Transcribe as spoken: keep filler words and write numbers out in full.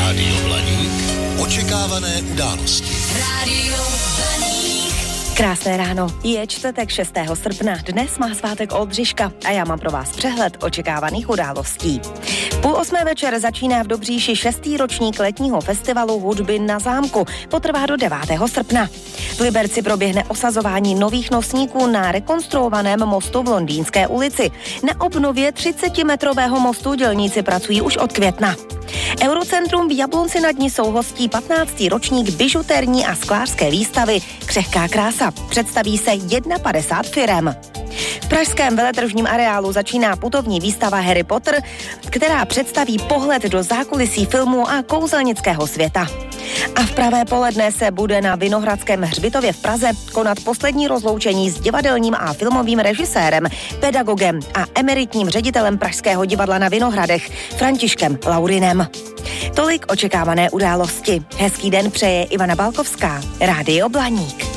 Rádio Blaník. Očekávané události. Rádio Blaník. Krásné ráno. Je čtvrtek šestého srpna. Dnes má svátek Oldřiška a já mám pro vás přehled očekávaných událostí. Půl osmé večer začíná v Dobříši šestý ročník letního festivalu hudby Na zámku. Potrvá do devátého srpna. V Liberci proběhne osazování nových nosníků na rekonstruovaném mostu v Londýnské ulici. Na obnově třicetimetrového mostu dělníci pracují už od května. Eurocentrum v Jablonci nad Nisou hostí patnáctý ročník bižuterní a sklářské výstavy Křehká krása. Představí se padesát jedna firem. V pražském veletržním areálu začíná putovní výstava Harry Potter, která představí pohled do zákulisí filmů a kouzelnického světa. A v pravé poledne se bude na Vinohradském hřbitově v Praze konat poslední rozloučení s divadelním a filmovým režisérem, pedagogem a emeritním ředitelem Pražského divadla na Vinohradech Františkem Laurinem. Tolik očekávané události. Hezký den přeje Ivana Balkovská, Rádio Blaník.